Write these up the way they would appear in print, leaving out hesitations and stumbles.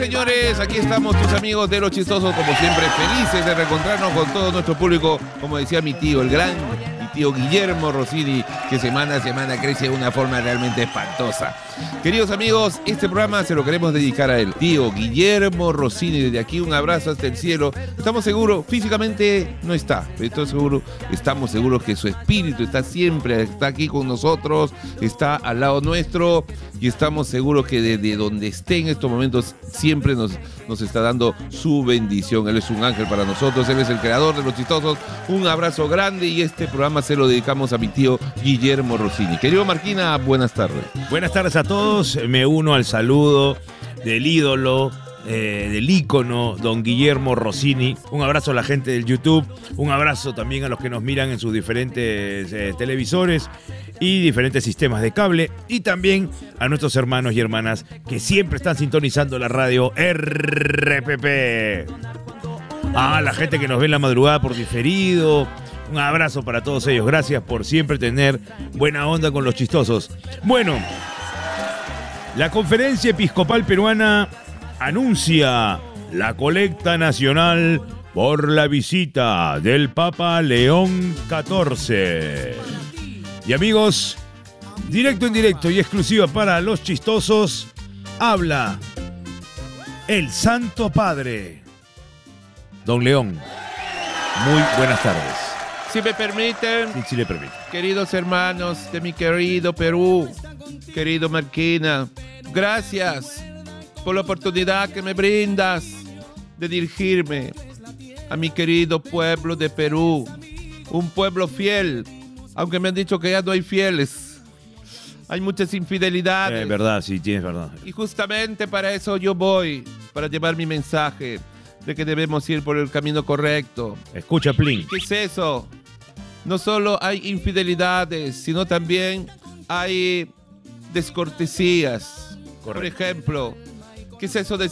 Señores, aquí estamos tus amigos de Los Chistosos, como siempre, felices de reencontrarnos con todo nuestro público, como decía mi tío, mi tío Guillermo Rossini, que semana a semana crece de una forma realmente espantosa. Queridos amigos, este programa se lo queremos dedicar a él, tío Guillermo Rossini. Desde aquí un abrazo hasta el cielo. Estamos seguros, físicamente no está, pero estamos seguros que su espíritu está siempre, está aquí con nosotros, está al lado nuestro, y estamos seguros que desde donde esté en estos momentos siempre nos está dando su bendición. Él es un ángel para nosotros, él es el creador de Los Chistosos. Un abrazo grande, y este programa se lo dedicamos a mi tío Guillermo Rossini. Querido Marquina, buenas tardes. Buenas tardes a todos, me uno al saludo del ídolo, del ícono, don Guillermo Rossini. Un abrazo a la gente del YouTube, un abrazo también a los que nos miran en sus diferentes televisores y diferentes sistemas de cable, y también a nuestros hermanos y hermanas que siempre están sintonizando la radio RPP. La gente que nos ve en la madrugada por diferido, un abrazo para todos ellos. Gracias por siempre tener buena onda con Los Chistosos. Bueno, la Conferencia Episcopal Peruana anuncia la colecta nacional por la visita del Papa León XIV. Y amigos, directo, indirecto y exclusiva para Los Chistosos, habla el Santo Padre, don León. Muy buenas tardes. Si me permiten, sí le permito. Queridos hermanos de mi querido Perú, querido Marquina, gracias por la oportunidad que me brindas de dirigirme a mi querido pueblo de Perú, un pueblo fiel, aunque me han dicho que ya no hay fieles, hay muchas infidelidades. Verdad, sí, tienes verdad. Y justamente para eso yo voy, para llevar mi mensaje de que debemos ir por el camino correcto. Escucha, Plin. ¿Qué es eso? No solo hay infidelidades, sino también hay descortesías. Correcto. Por ejemplo, ¿qué es eso de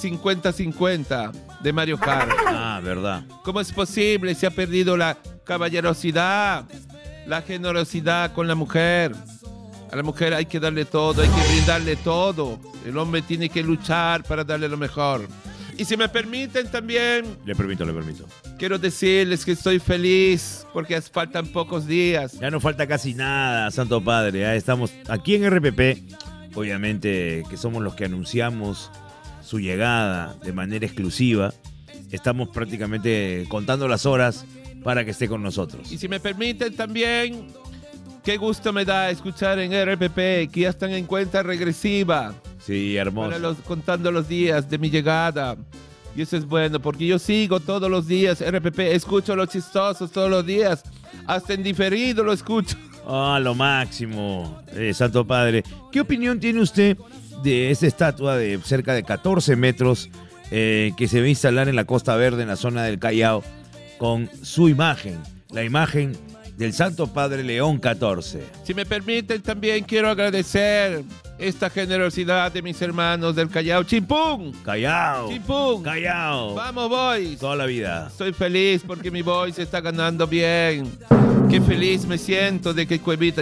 50-50 de Mario Kart? Verdad. ¿Cómo es posible? Se ha perdido la caballerosidad, la generosidad con la mujer. A la mujer hay que darle todo, hay que brindarle todo. El hombre tiene que luchar para darle lo mejor. Y si me permiten también... Le permito. Quiero decirles que estoy feliz porque faltan pocos días. Ya no falta casi nada, Santo Padre. Ya estamos aquí en RPP, obviamente que somos los que anunciamos su llegada de manera exclusiva. Estamos prácticamente contando las horas para que esté con nosotros. Y si me permiten también, qué gusto me da escuchar en RPP que ya están en cuenta regresiva. Sí, hermoso. Contando los días de mi llegada. Y eso es bueno, porque yo sigo todos los días RPP, escucho Los Chistosos todos los días, hasta en diferido lo escucho. Lo máximo, Santo Padre. ¿Qué opinión tiene usted de esta estatua de cerca de 14 metros que se va a instalar en la Costa Verde, en la zona del Callao, con su imagen, la imagen del Santo Padre León XIV? Si me permiten, también quiero agradecer esta generosidad de mis hermanos del Callao. ¡Chimpún! ¡Callao! ¡Chimpún! ¡Callao! ¡Vamos, boys! Toda la vida. Estoy feliz porque mi boy se está ganando bien. Qué feliz me siento de que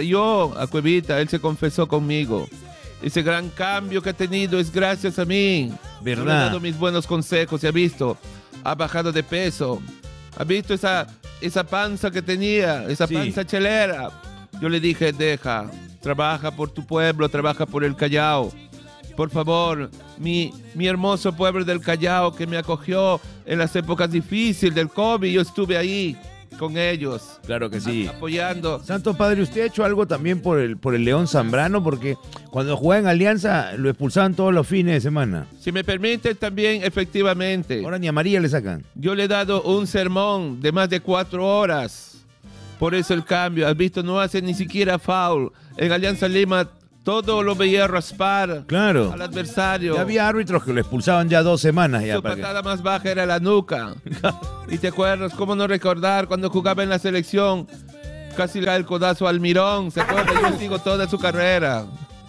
a Cuevita, él se confesó conmigo. Ese gran cambio que ha tenido es gracias a mí. ¿Verdad? Le he dado mis buenos consejos y ha visto, ha bajado de peso. Ha visto esa panza que tenía, esa panza chelera. Yo le dije, trabaja por tu pueblo, trabaja por el Callao. Por favor, mi hermoso pueblo del Callao que me acogió en las épocas difíciles del COVID, yo estuve ahí con ellos. Claro que sí. Apoyando. Santo Padre, ¿usted ha hecho algo también por el León Zambrano? Porque cuando jugaba en Alianza lo expulsaban todos los fines de semana. Si me permiten también, efectivamente. Ahora ni a María le sacan. Yo le he dado un sermón de más de 4 horas. Por eso el cambio. Has visto, no hace ni siquiera foul. En Alianza Lima todo lo veía raspar. Claro. Al adversario. Ya había árbitros que lo expulsaban ya 2 semanas. Su patada más baja era la nuca. ¿Y te acuerdas? ¿Cómo no recordar cuando jugaba en la selección? Casi le da el codazo al Mirón. ¿Se acuerda? Yo sigo toda su carrera.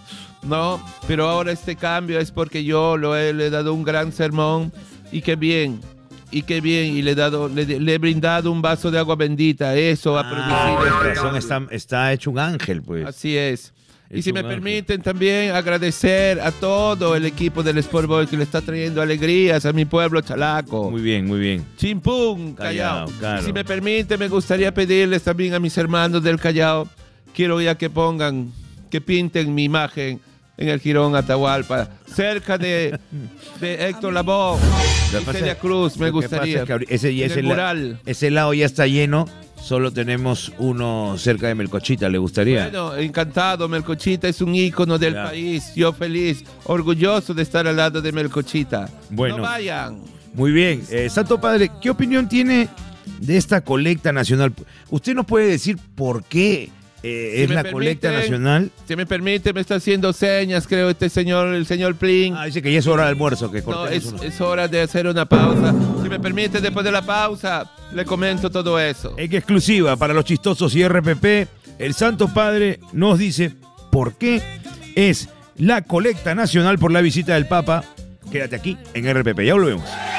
No, pero ahora este cambio es porque yo le he dado un gran sermón. Y qué bien. Y le he brindado un vaso de agua bendita. Eso ha producido. Razón, está hecho un ángel, pues. Así es. Y si me permiten también agradecer a todo el equipo del Sport Boys que le está trayendo alegrías a mi pueblo Chalaco. Muy bien, muy bien. Chimpún, Callao. Claro. Y si me permite, me gustaría pedirles también a mis hermanos del Callao, quiero ya que pinten mi imagen en el Jirón Atahualpa, cerca de Héctor Lavoe y Celia Cruz, me gustaría. Ese lado ya está lleno, solo tenemos uno cerca de Melcochita, ¿le gustaría? Bueno, encantado, Melcochita es un ícono del país, yo feliz, orgulloso de estar al lado de Melcochita. Bueno, no vayan. Muy bien, Santo Padre, ¿qué opinión tiene de esta colecta nacional? ¿Usted nos puede decir por qué es la colecta nacional? Si me permite, me está haciendo señas, creo, el señor Plin. Dice que ya es hora de almuerzo. Que no, es hora de hacer una pausa. Si me permite, después de la pausa, le comento todo eso. En exclusiva para los chistosos y RPP, el Santo Padre nos dice por qué es la colecta nacional por la visita del Papa. Quédate aquí en RPP, ya volvemos.